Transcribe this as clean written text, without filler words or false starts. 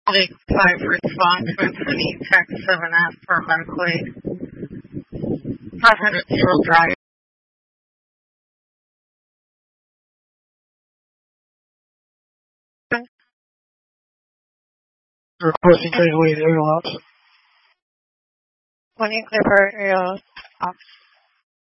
Lake 5 response with City Text 7F for Berkeley. 500 Zero Drive. Requesting takeaway aerial ops. 20 Clipper Aerial Ops.